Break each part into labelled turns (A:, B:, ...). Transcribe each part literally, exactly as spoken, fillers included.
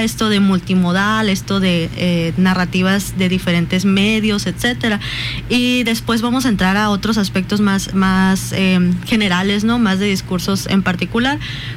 A: implica esto de multimodal, esto de eh, narrativas de diferentes medios, etcétera. Y después vamos a entrar a otros aspectos más, más eh, generales, ¿no? Más de discursos en particular,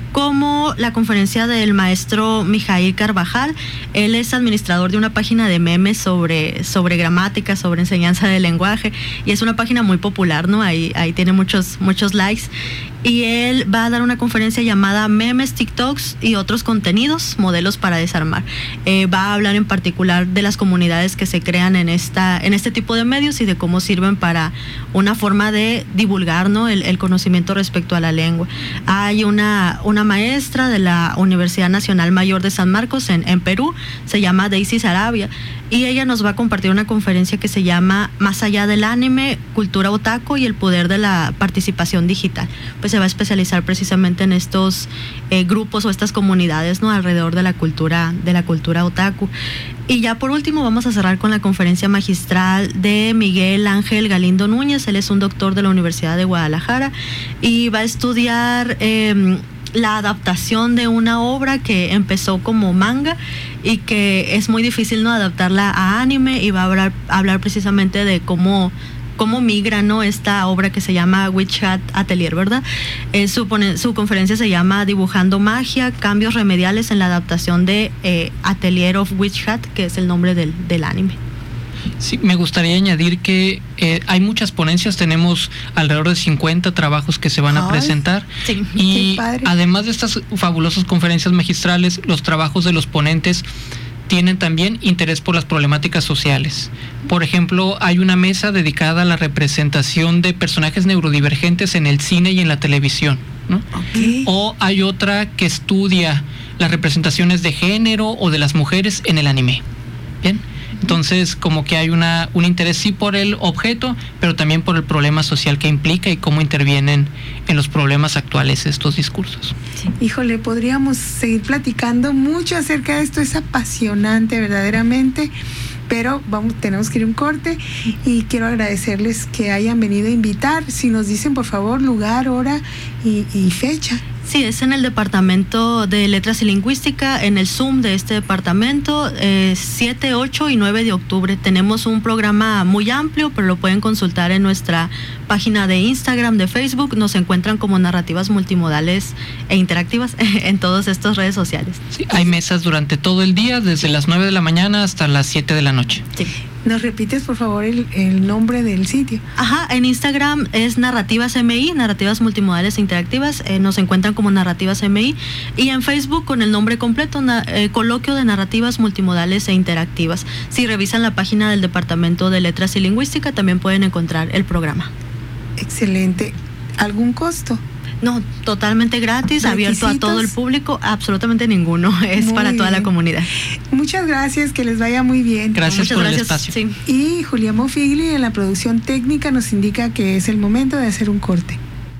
A: como la conferencia del maestro Mijail Carvajal. Él es administrador de una página de memes sobre, sobre gramática, sobre enseñanza del lenguaje, y es una página muy popular, ¿no? Ahí, ahí tiene muchos, muchos likes. Y él va a dar una conferencia llamada Memes, TikToks y otros contenidos, modelos para desarmar. Eh, va a hablar en particular de las comunidades que se crean en esta, en este tipo de medios y de cómo sirven para una forma de divulgar, ¿no? el, el conocimiento respecto a la lengua. Hay una, una maestra de la Universidad Nacional Mayor de San Marcos en, en Perú, se llama Daisy Sarabia, y ella nos va a compartir una conferencia que se llama Más allá del anime, cultura otaku y el poder de la participación digital. Pues se va a especializar precisamente en estos eh, grupos o estas comunidades, ¿no? Alrededor de la cultura, de la cultura otaku. Y ya por último vamos a cerrar con la conferencia magistral de Miguel Ángel Galindo Núñez. Él es un doctor de la Universidad de Guadalajara y va a estudiar eh, la adaptación de una obra que empezó como manga y que es muy difícil, ¿no? Adaptarla a anime, y va a hablar, hablar precisamente de cómo cómo migra, ¿no? Esta obra que se llama Witch Hat Atelier, ¿verdad? Eh, su, su conferencia se llama Dibujando Magia, cambios remediales en la adaptación de eh, Atelier of Witch Hat, que es el nombre del, del anime.
B: Sí, me gustaría añadir que eh, hay muchas ponencias, tenemos alrededor de cincuenta trabajos que se van a Ay, presentar,
A: sí,
B: y además de estas fabulosas conferencias magistrales, los trabajos de los ponentes tienen también interés por las problemáticas sociales. Por ejemplo, hay una mesa dedicada a la representación de personajes neurodivergentes en el cine y en la televisión, ¿no? Okay. O hay otra que estudia las representaciones de género o de las mujeres en el anime. Bien, entonces como que hay una un interés sí por el objeto, pero también por el problema social que implica y cómo intervienen en los problemas actuales estos discursos.
C: Sí. Híjole, podríamos seguir platicando mucho acerca de esto, es apasionante verdaderamente, pero vamos, tenemos que ir a un corte y quiero agradecerles que hayan venido a invitar. Si nos dicen por favor lugar, hora y, y fecha.
A: Sí, es en el Departamento de Letras y Lingüística, en el Zoom de este departamento, eh, siete, ocho y nueve de octubre. Tenemos un programa muy amplio, pero lo pueden consultar en nuestra página de Instagram, de Facebook. Nos encuentran como Narrativas Multimodales e Interactivas en todas estas redes sociales.
B: Sí, hay mesas durante todo el día, desde las nueve de la mañana hasta las siete de la noche.
A: Sí.
C: ¿Nos repites, por favor, el, el nombre del sitio?
A: Ajá, en Instagram es Narrativas M I, Narrativas Multimodales e Interactivas. Eh, nos encuentran como Narrativas M I. Y en Facebook con el nombre completo, na, eh, Coloquio de Narrativas Multimodales e Interactivas. Si revisan la página del Departamento de Letras y Lingüística, también pueden encontrar el programa.
C: Excelente. ¿Algún costo?
A: No, totalmente gratis, abierto a todo el público, absolutamente ninguno, es muy para toda bien. La comunidad.
C: Muchas gracias, que les vaya muy bien.
B: Gracias
A: Muchas
B: por
A: gracias.
B: el espacio.
A: Sí.
C: Y Julián Mofigli en la producción técnica nos indica que es el momento de hacer un corte.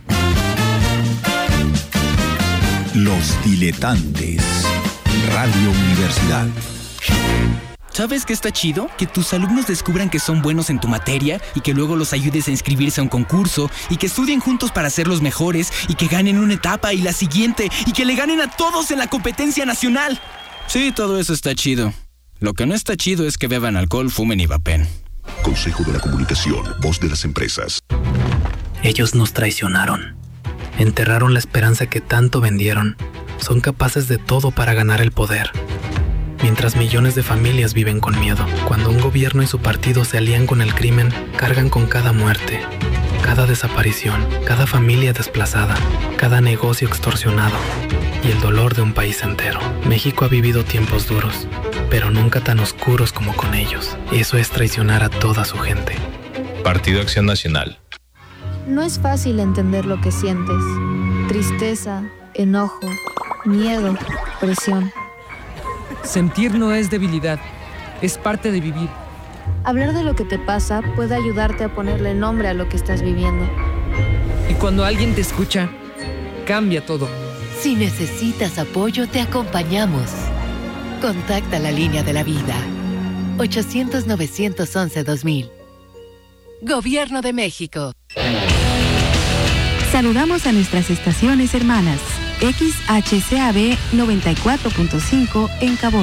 D: Los Diletantes, Radio Universidad.
E: ¿Sabes qué está chido? Que tus alumnos descubran que son buenos en tu materia y que luego los ayudes a inscribirse a un concurso y que estudien juntos para ser los mejores y que ganen una etapa y la siguiente y que le ganen a todos en la competencia nacional. Sí, todo eso está chido. Lo que no está chido es que beban alcohol, fumen y vapen.
D: Consejo de la Comunicación, voz de las empresas.
F: Ellos nos traicionaron. Enterraron la esperanza que tanto vendieron. Son capaces de todo para ganar el poder. Mientras millones de familias viven con miedo, cuando un gobierno y su partido se alían con el crimen, cargan con cada muerte, cada desaparición, cada familia desplazada, cada negocio extorsionado y el dolor de un país entero. México ha vivido tiempos duros, pero nunca tan oscuros como con ellos. Eso es traicionar a toda su gente.
G: Partido Acción Nacional.
H: No es fácil entender lo que sientes. Tristeza, enojo, miedo, presión.
I: Sentir no es debilidad, es parte de vivir.
H: Hablar de lo que te pasa puede ayudarte a ponerle nombre a lo que estás viviendo.
I: Y cuando alguien te escucha, cambia todo.
J: Si necesitas apoyo, te acompañamos. Contacta la línea de la vida. ochocientos, novecientos once, dos mil. Gobierno de México.
K: Saludamos a nuestras estaciones hermanas. X H C A B noventa y cuatro punto cinco en Cabo